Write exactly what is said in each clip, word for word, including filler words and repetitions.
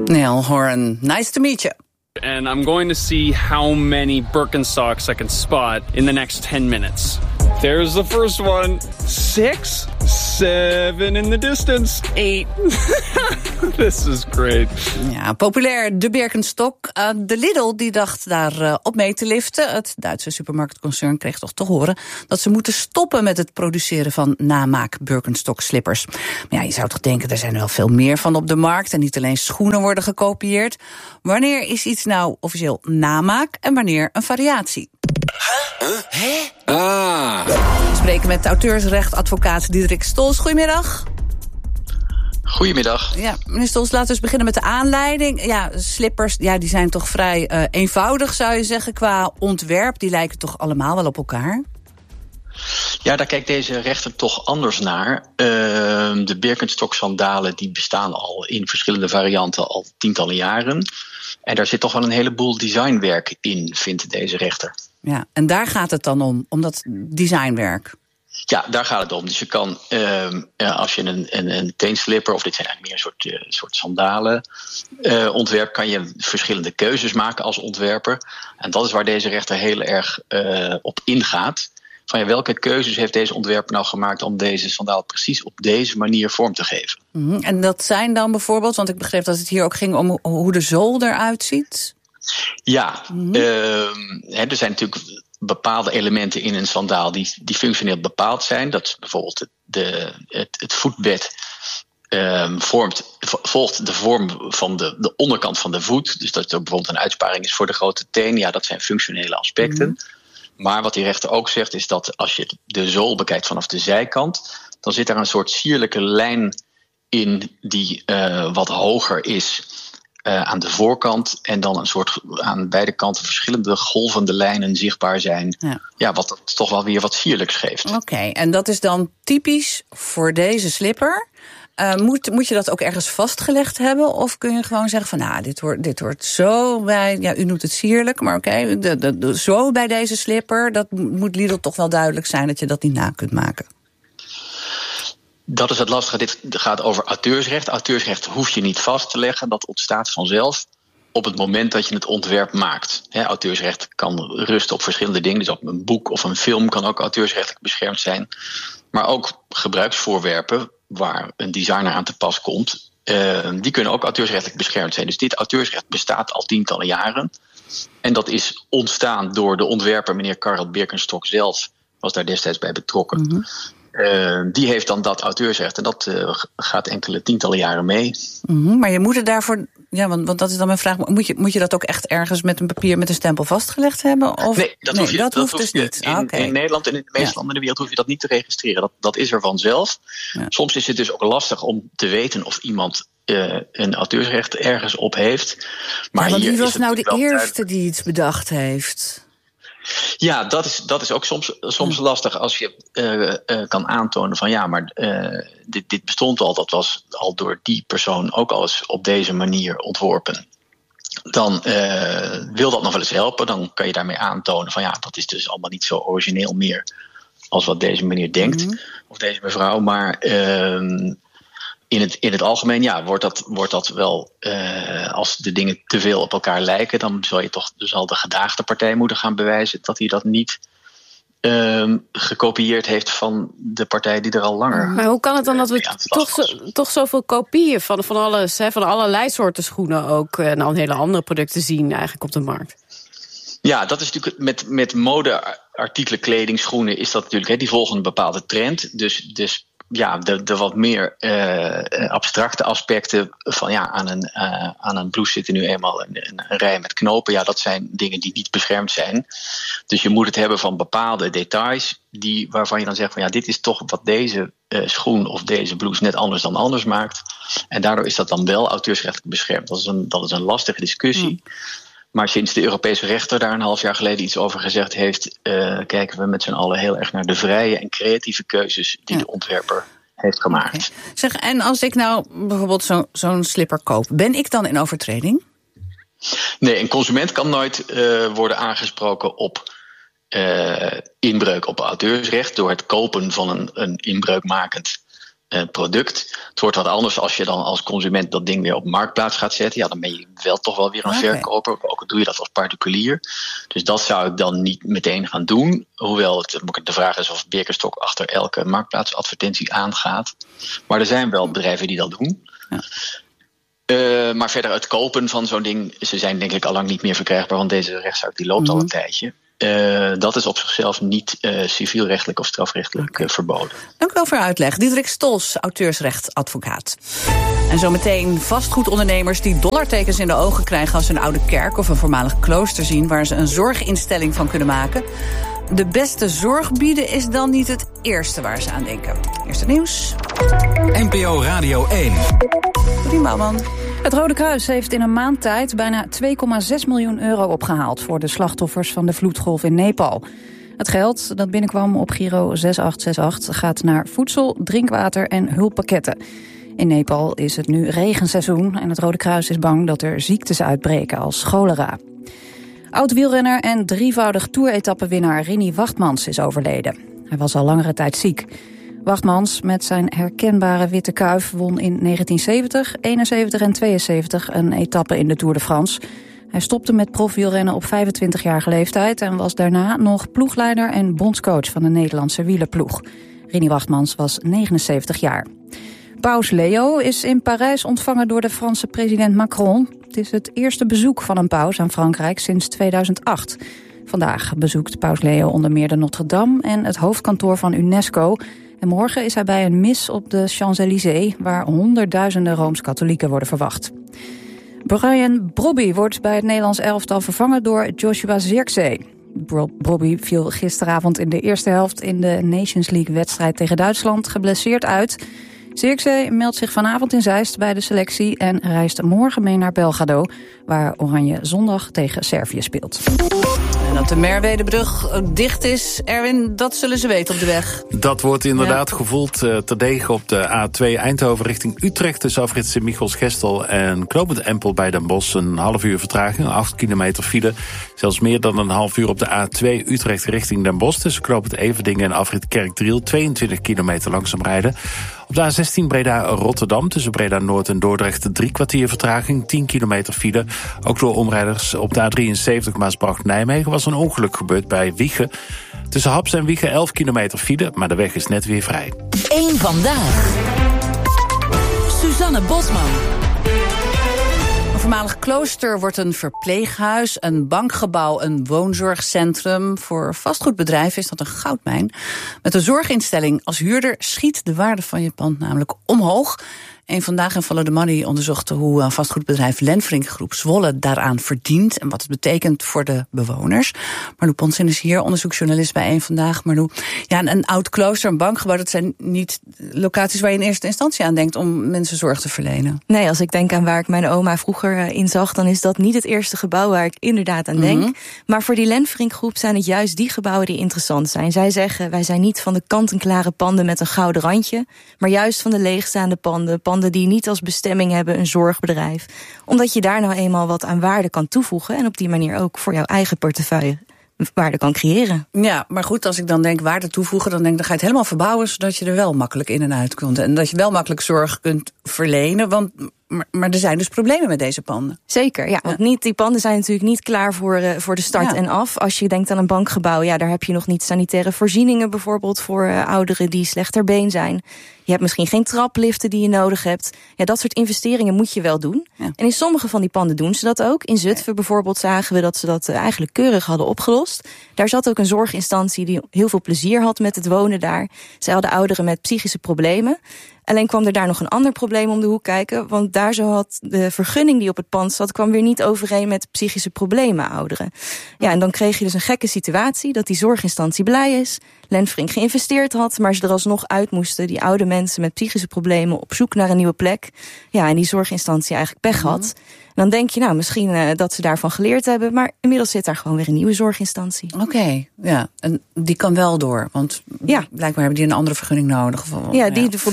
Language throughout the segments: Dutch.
Neil Horan, nice to meet you. And I'm going to see how many Birkenstocks I can spot in the next ten minutes. There's the first one. Six, seven in the distance, eight. This is great. Ja, populair, de Birkenstock. Uh, de Lidl die dacht daar uh, op mee te liften. Het Duitse supermarktconcern kreeg toch te horen dat ze moeten stoppen met het produceren van namaak Birkenstock slippers. Maar ja, je zou toch denken, er zijn wel veel meer van op de markt en niet alleen schoenen worden gekopieerd. Wanneer is iets nou officieel namaak en wanneer een variatie? Huh? Hè? Ah. We spreken met auteursrechtadvocaat Diederik Stolz. Goedemiddag. Goedemiddag. Ja, meneer Stolz, laten we eens beginnen met de aanleiding. Ja, slippers, ja, die zijn toch vrij uh, eenvoudig, zou je zeggen, qua ontwerp. Die lijken toch allemaal wel op elkaar? Ja, daar kijkt deze rechter toch anders naar. Uh, de Birkenstock-sandalen die bestaan al in verschillende varianten al tientallen jaren. En daar zit toch wel een heleboel designwerk in, vindt deze rechter. Ja, en daar gaat het dan om, om dat designwerk? Ja, daar gaat het om. Dus je kan, uh, als je een, een, een teenslipper, of dit zijn eigenlijk meer een soort, uh, soort sandalen uh, ontwerp, kan je verschillende keuzes maken als ontwerper. En dat is waar deze rechter heel erg uh, op ingaat. Van ja, welke keuzes heeft deze ontwerper nou gemaakt om deze sandaal precies op deze manier vorm te geven? Mm-hmm. En dat zijn dan bijvoorbeeld, want ik begreep dat het hier ook ging om hoe de zool eruit ziet. Ja, mm-hmm. uh, hè, er zijn natuurlijk bepaalde elementen in een sandaal die, die functioneel bepaald zijn. Dat is bijvoorbeeld de, het, het voetbed um, vormt, volgt de vorm van de, de onderkant van de voet. Dus dat er bijvoorbeeld een uitsparing is voor de grote teen. Ja, dat zijn functionele aspecten. Mm-hmm. Maar wat die rechter ook zegt is dat als je de zool bekijkt vanaf de zijkant, dan zit daar een soort sierlijke lijn in die uh, wat hoger is uh, aan de voorkant. En dan een soort aan beide kanten verschillende golvende lijnen zichtbaar zijn. Ja, ja wat dat toch wel weer wat sierlijks geeft. Oké, okay, en dat is dan typisch voor deze slipper. Uh, moet, moet je dat ook ergens vastgelegd hebben? Of kun je gewoon zeggen van, nou, dit hoort, dit hoort zo bij, ja, u noemt het sierlijk, maar oké, okay, de, de, de, zo bij deze slipper, dat moet Lidl toch wel duidelijk zijn dat je dat niet na kunt maken. Dat is het lastige. Dit gaat over auteursrecht. Auteursrecht hoef je niet vast te leggen. Dat ontstaat vanzelf op het moment dat je het ontwerp maakt. He, auteursrecht kan rusten op verschillende dingen. Dus op een boek of een film kan ook auteursrechtelijk beschermd zijn. Maar ook gebruiksvoorwerpen waar een designer aan te pas komt, uh, die kunnen ook auteursrechtelijk beschermd zijn. Dus dit auteursrecht bestaat al tientallen jaren. En dat is ontstaan door de ontwerper, meneer Karel Birkenstock zelf, was daar destijds bij betrokken. Mm-hmm. Uh, die heeft dan dat auteursrecht en dat uh, gaat enkele tientallen jaren mee. Mm-hmm, maar je moet het daarvoor, ja, want, want dat is dan mijn vraag, moet je, moet je dat ook echt ergens met een papier met een stempel vastgelegd hebben? Of? Nee, dat, nee, hoef je, dat, dat hoeft hoef dus je, niet. In, ah, okay. in Nederland en in de meeste ja. landen in de wereld hoef je dat niet te registreren. Dat, dat is er vanzelf. Ja. Soms is het dus ook lastig om te weten of iemand uh, een auteursrecht ergens op heeft. Maar ja, want wie was nou de eerste duidelijk die iets bedacht heeft? Ja, dat is, dat is ook soms, soms hm. lastig als je uh, uh, kan aantonen van ja, maar uh, dit, dit bestond al. Dat was al door die persoon ook al eens op deze manier ontworpen. Dan uh, wil dat nog wel eens helpen. Dan kan je daarmee aantonen van ja, dat is dus allemaal niet zo origineel meer als wat deze meneer denkt. Mm-hmm. Of deze mevrouw. Maar uh, in, het, in het algemeen ja, wordt dat, wordt dat wel, uh, als de dingen te veel op elkaar lijken, dan zal je toch, zal de gedaagde partij moeten gaan bewijzen dat hij dat niet Uh, gekopieerd heeft van de partij die er al langer. Maar hoe kan het dan dat we ja, toch, zo, toch zoveel kopieën van, van, alles, hè, van allerlei soorten schoenen ook en al hele andere producten zien eigenlijk op de markt? Ja, dat is natuurlijk met, met modeartikelen, kleding, schoenen is dat natuurlijk, hè, die volgen een bepaalde trend. Dus, dus ja, de, de wat meer uh, abstracte aspecten van ja, aan een, uh, aan een blouse zitten nu eenmaal een, een, een rij met knopen. Ja, dat zijn dingen die niet beschermd zijn. Dus je moet het hebben van bepaalde details die, waarvan je dan zegt van ja, dit is toch wat deze uh, schoen of deze blouse net anders dan anders maakt. En daardoor is dat dan wel auteursrechtelijk beschermd. Dat is een, dat is een lastige discussie. Mm. Maar sinds de Europese rechter daar een half jaar geleden iets over gezegd heeft, uh, kijken we met z'n allen heel erg naar de vrije en creatieve keuzes die ja. de ontwerper heeft gemaakt. Okay. Zeg, en als ik nou bijvoorbeeld zo, zo'n slipper koop, ben ik dan in overtreding? Nee, een consument kan nooit uh, worden aangesproken op uh, inbreuk op auteursrecht door het kopen van een, een inbreukmakend uh, product. Het wordt wat anders als je dan als consument dat ding weer op Marktplaats gaat zetten. Ja, dan ben je wel toch wel weer een okay. verkoper. Ook al doe je dat als particulier. Dus dat zou ik dan niet meteen gaan doen. Hoewel het de vraag is of Birkenstock achter elke Marktplaatsadvertentie aangaat. Maar er zijn wel bedrijven die dat doen. Ja. Uh, maar verder het kopen van zo'n ding, ze zijn denk ik al lang niet meer verkrijgbaar, want deze rechtszaak die loopt mm-hmm. al een tijdje. Uh, dat is op zichzelf niet uh, civielrechtelijk of strafrechtelijk okay. uh, verboden. Dank u wel voor uitleg. Diederik Stolz, auteursrechtadvocaat. En zometeen vastgoedondernemers die dollartekens in de ogen krijgen als ze een oude kerk of een voormalig klooster zien waar ze een zorginstelling van kunnen maken. De beste zorg bieden is dan niet het eerste waar ze aan denken. Eerste nieuws. N P O Radio één. Dorien Bouwman. Het Rode Kruis heeft in een maand tijd bijna twee komma zes miljoen euro opgehaald voor de slachtoffers van de vloedgolf in Nepal. Het geld dat binnenkwam op Giro zes acht zes acht gaat naar voedsel, drinkwater en hulppakketten. In Nepal is het nu regenseizoen en het Rode Kruis is bang dat er ziektes uitbreken als cholera. Oud-wielrenner en drievoudig toer-etappenwinnaar Rinnie Wachtmans is overleden. Hij was al langere tijd ziek. Wachtmans met zijn herkenbare witte kuif won in negentien zeventig, eenenzeventig en tweeënzeventig een etappe in de Tour de France. Hij stopte met profwielrennen op vijfentwintigjarige leeftijd en was daarna nog ploegleider en bondscoach van de Nederlandse wielerploeg. Rinnie Wachtmans was negenenzeventig jaar. Paus Leo is in Parijs ontvangen door de Franse president Macron. Het is het eerste bezoek van een paus aan Frankrijk sinds tweeduizend acht. Vandaag bezoekt paus Leo onder meer de Notre-Dame en het hoofdkantoor van UNESCO. En morgen is hij bij een mis op de Champs-Élysées, waar honderdduizenden Rooms-Katholieken worden verwacht. Brian Brobby wordt bij het Nederlands elftal vervangen door Joshua Zirkzee. Brobby viel gisteravond in de eerste helft in de Nations League-wedstrijd tegen Duitsland geblesseerd uit. Zirkzee meldt zich vanavond in Zeist bij de selectie en reist morgen mee naar Belgrado, waar Oranje zondag tegen Servië speelt. En dat de Merwedebrug dicht is, Erwin, dat zullen ze weten op de weg. Dat wordt inderdaad ja. gevoeld uh, terdege op de A twee Eindhoven richting Utrecht, tussen afrit Sint-Michels-Gestel en Knopend Empel bij Den Bosch. Een half uur vertraging, acht kilometer file. Zelfs meer dan een half uur op de A twee Utrecht richting Den Bosch, tussen Knopend Everdingen en afrit Kerkdriel, tweeëntwintig kilometer langzaam rijden. Op de A zestien Breda-Rotterdam, tussen Breda-Noord en Dordrecht drie kwartier vertraging, tien kilometer file. Ook door omrijders op de A drieënzeventig Maasbracht-Nijmegen was een ongeluk gebeurd bij Wijchen. Tussen Haps en Wijchen elf kilometer file, maar de weg is net weer vrij. Eén vandaag. Suzanne Bosman. Een voormalig klooster wordt een verpleeghuis, een bankgebouw, een woonzorgcentrum. Voor vastgoedbedrijven is dat een goudmijn. Met een zorginstelling als huurder schiet de waarde van je pand namelijk omhoog. En Vandaag en Follow the Money onderzochten hoe vastgoedbedrijf Lenfrink Groep Zwolle daaraan verdient en wat het betekent voor de bewoners. Marlou Ponsin is hier, onderzoeksjournalist bij Eén Vandaag. Marlou, ja, een, een oud klooster, een bankgebouw, dat zijn niet locaties waar je in eerste instantie aan denkt om mensen zorg te verlenen. Nee, als ik denk aan waar ik mijn oma vroeger in zag, dan is dat niet het eerste gebouw waar ik inderdaad aan denk. Mm-hmm. Maar voor die Lenfrink Groep zijn het juist die gebouwen die interessant zijn. Zij zeggen, wij zijn niet van de kant-en-klare panden met een gouden randje, maar juist van de leegstaande panden, panden die niet als bestemming hebben een zorgbedrijf. Omdat je daar nou eenmaal wat aan waarde kan toevoegen en op die manier ook voor jouw eigen portefeuille waarde kan creëren. Ja, maar goed, als ik dan denk waarde toevoegen, dan denk ik, dan ga je het helemaal verbouwen zodat je er wel makkelijk in en uit kunt. En dat je wel makkelijk zorg kunt verlenen, want Maar, maar er zijn dus problemen met deze panden. Zeker, ja. Want niet, die panden zijn natuurlijk niet klaar voor, uh, voor de start ja. en af. Als je denkt aan een bankgebouw, ja, daar heb je nog niet sanitaire voorzieningen bijvoorbeeld voor uh, ouderen die slecht ter been zijn. Je hebt misschien geen trapliften die je nodig hebt. Ja, dat soort investeringen moet je wel doen. Ja. En in sommige van die panden doen ze dat ook. In Zutphen bijvoorbeeld zagen we dat ze dat uh, eigenlijk keurig hadden opgelost. Daar zat ook een zorginstantie die heel veel plezier had met het wonen daar. Zij hadden ouderen met psychische problemen. Alleen kwam er daar nog een ander probleem om de hoek kijken. Want daar zo had de vergunning die op het pand zat, kwam weer niet overeen met psychische problemen ouderen. Ja, en dan kreeg je dus een gekke situatie dat die zorginstantie blij is, Lenfrink geïnvesteerd had, maar ze er alsnog uit moesten, die oude mensen met psychische problemen, op zoek naar een nieuwe plek. Ja, en die zorginstantie eigenlijk pech had. Mm-hmm. Dan denk je, nou, misschien uh, dat ze daarvan geleerd hebben, maar inmiddels zit daar gewoon weer een nieuwe zorginstantie. Oké, okay, ja. En die kan wel door, want ja. blijkbaar hebben die een andere vergunning nodig. Of, ja, die ja. voldoen dan weer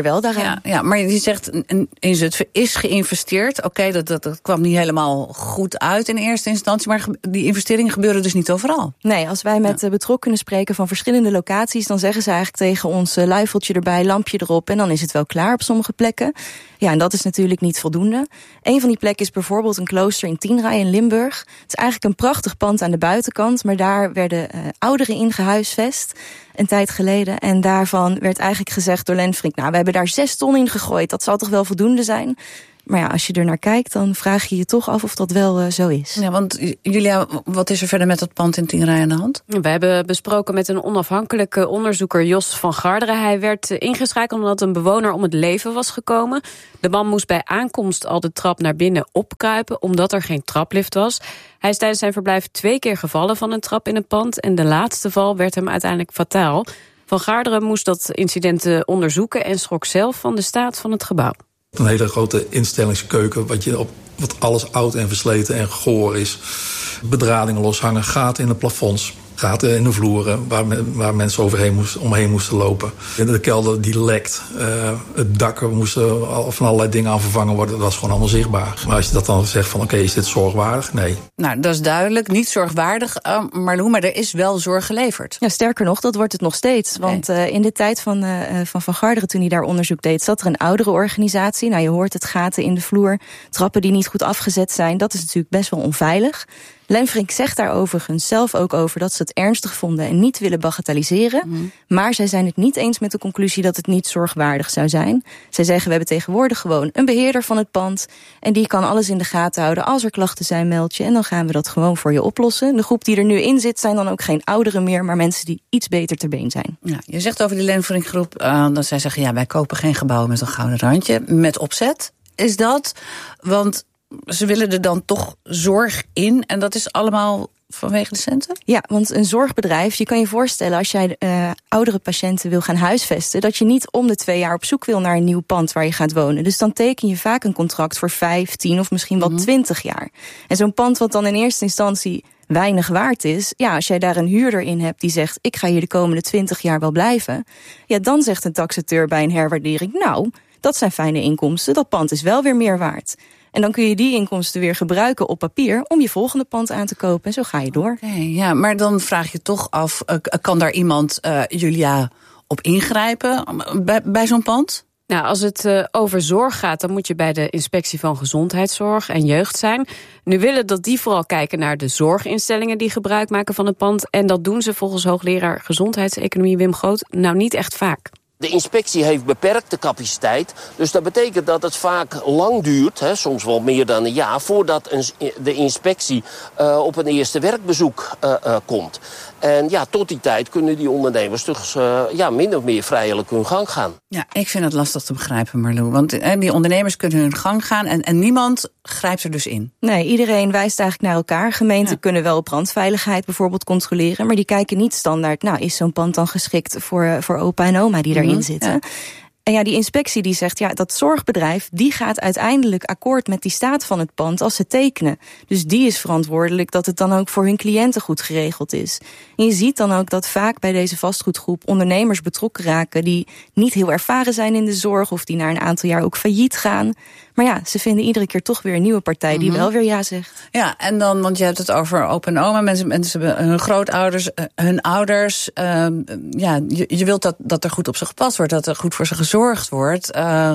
wel daaraan. Ja, ja, maar je zegt, in Zutphen is geïnvesteerd. Oké, okay, dat, dat, dat kwam niet helemaal goed uit in eerste instantie. Maar die investeringen gebeuren dus niet overal. Nee, als wij met ja. betrokkenen spreken van verschillende locaties, dan zeggen ze eigenlijk tegen ons uh, luifeltje erbij, lampje erop, en dan is het wel klaar op sommige plekken. Ja, en dat is natuurlijk niet voldoende. Een van die plekken is bijvoorbeeld een klooster in Tienray in Limburg. Het is eigenlijk een prachtig pand aan de buitenkant, maar daar werden uh, ouderen in gehuisvest een tijd geleden. En daarvan werd eigenlijk gezegd door Lenfrink, nou, we hebben daar zes ton in gegooid. Dat zal toch wel voldoende zijn? Maar ja, als je er naar kijkt, dan vraag je je toch af of dat wel uh, zo is. Ja, want Julia, wat is er verder met dat pand in Tienray aan de hand? We hebben besproken met een onafhankelijke onderzoeker, Jos van Garderen. Hij werd ingeschakeld omdat een bewoner om het leven was gekomen. De man moest bij aankomst al de trap naar binnen opkruipen, omdat er geen traplift was. Hij is tijdens zijn verblijf twee keer gevallen van een trap in het pand. En de laatste val werd hem uiteindelijk fataal. Van Garderen moest dat incident onderzoeken en schrok zelf van de staat van het gebouw. Een hele grote instellingskeuken, wat, je op, wat alles oud en versleten en goor is. Bedradingen loshangen, gaten in de plafonds, gaten in de vloeren waar, men, waar mensen overheen moesten, omheen moesten lopen. De kelder die lekt, uh, het dak, er moesten van allerlei dingen aan vervangen worden. Dat was gewoon allemaal zichtbaar. Maar als je dat dan zegt van oké, okay, is dit zorgwaardig? Nee. Nou, dat is duidelijk, niet zorgwaardig, uh, Marlou, maar er is wel zorg geleverd. Ja, sterker nog, dat wordt het nog steeds. Okay. Want uh, in de tijd van uh, van, van Garderen, toen hij daar onderzoek deed, zat er een oudere organisatie. Nou, je hoort het, gaten in de vloer, trappen die niet goed afgezet zijn. Dat is natuurlijk best wel onveilig. Lenfrink zegt daar overigens zelf ook over dat ze het ernstig vonden en niet willen bagatelliseren. Mm. Maar zij zijn het niet eens met de conclusie dat het niet zorgwaardig zou zijn. Zij zeggen, we hebben tegenwoordig gewoon een beheerder van het pand en die kan alles in de gaten houden. Als er klachten zijn, meld je en dan gaan we dat gewoon voor je oplossen. De groep die er nu in zit zijn dan ook geen ouderen meer, maar mensen die iets beter ter been zijn. Ja, je zegt over die Lenfrink groep uh, dat zij zeggen, ja, wij kopen geen gebouwen met een gouden randje. Met opzet is dat, want ze willen er dan toch zorg in en dat is allemaal vanwege de centen? Ja, want een zorgbedrijf, je kan je voorstellen als jij uh, oudere patiënten wil gaan huisvesten, dat je niet om de twee jaar op zoek wil naar een nieuw pand waar je gaat wonen. Dus dan teken je vaak een contract voor vijf, tien of misschien wel twintig mm-hmm. jaar. En zo'n pand wat dan in eerste instantie weinig waard is, ja, als jij daar een huurder in hebt die zegt, ik ga hier de komende twintig jaar wel blijven, ja, dan zegt een taxateur bij een herwaardering, nou, dat zijn fijne inkomsten, dat pand is wel weer meer waard. En dan kun je die inkomsten weer gebruiken op papier om je volgende pand aan te kopen. En zo ga je door. Okay, ja, maar dan vraag je toch af, uh, kan daar iemand, uh, Julia, op ingrijpen bij, bij zo'n pand? Nou, als het uh, over zorg gaat, dan moet je bij de Inspectie van Gezondheidszorg en Jeugd zijn. Nu willen dat die vooral kijken naar de zorginstellingen die gebruik maken van het pand. En dat doen ze volgens hoogleraar gezondheidseconomie Wim Groot nou niet echt vaak. De inspectie heeft beperkte capaciteit, dus dat betekent dat het vaak lang duurt, hè, soms wel meer dan een jaar, voordat een, de inspectie uh, op een eerste werkbezoek uh, uh, komt. En ja, tot die tijd kunnen die ondernemers toch uh, ja, min of meer vrijelijk hun gang gaan. Ja, ik vind het lastig te begrijpen, Marlou. Want eh, die ondernemers kunnen hun gang gaan en, en niemand grijpt er dus in. Nee, iedereen wijst eigenlijk naar elkaar. Gemeenten ja. kunnen wel brandveiligheid bijvoorbeeld controleren, maar die kijken niet standaard, nou, is zo'n pand dan geschikt voor, voor opa en oma die daarin mm-hmm. zitten? Ja. En ja, die inspectie die zegt, ja, dat zorgbedrijf die gaat uiteindelijk akkoord met die staat van het pand als ze tekenen. Dus die is verantwoordelijk dat het dan ook voor hun cliënten goed geregeld is. En je ziet dan ook dat vaak bij deze vastgoedgroep ondernemers betrokken raken die niet heel ervaren zijn in de zorg of die na een aantal jaar ook failliet gaan. Maar ja, ze vinden iedere keer toch weer een nieuwe partij die mm-hmm. wel weer ja zegt. Ja, en dan, want je hebt het over opa en oma, mensen, mensen hun grootouders, hun ouders. Uh, ja, je, je wilt dat, dat er goed op ze gepast wordt, dat er goed voor ze gezorgd wordt. Uh,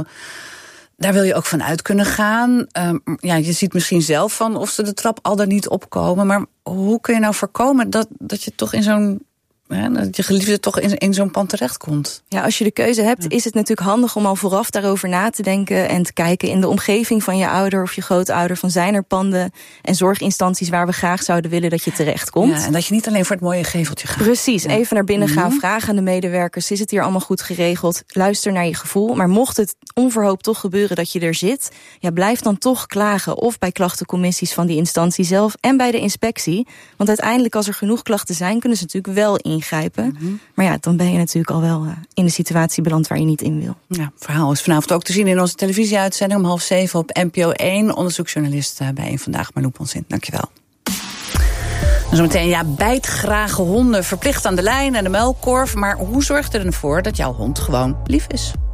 daar wil je ook van uit kunnen gaan. Uh, ja, je ziet misschien zelf van of ze de trap al dan niet opkomen. Maar hoe kun je nou voorkomen dat, dat je toch in zo'n Ja, dat je geliefde toch in, in zo'n pand terechtkomt. Ja, als je de keuze hebt, is het natuurlijk handig om al vooraf daarover na te denken en te kijken in de omgeving van je ouder of je grootouder, van zijn er panden en zorginstanties waar we graag zouden willen dat je terechtkomt. Ja, en dat je niet alleen voor het mooie geveltje gaat. Precies, ja. even naar binnen gaan, mm-hmm. vragen aan de medewerkers, is het hier allemaal goed geregeld? Luister naar je gevoel, maar mocht het onverhoopt toch gebeuren dat je er zit, ja, blijf dan toch klagen of bij klachtencommissies van die instantie zelf en bij de inspectie. Want uiteindelijk als er genoeg klachten zijn, kunnen ze natuurlijk wel ingrijpen. Mm-hmm. Maar ja, dan ben je natuurlijk al wel uh, in de situatie beland waar je niet in wil. Ja, het verhaal is vanavond ook te zien in onze televisieuitzending om half zeven op N P O één. Onderzoeksjournalist uh, bij Eén Vandaag, Marlou Ponsint. Dankjewel. En zometeen, ja, bijtgrage honden verplicht aan de lijn en de muilkorf. Maar hoe zorgt er ervoor dat jouw hond gewoon lief is?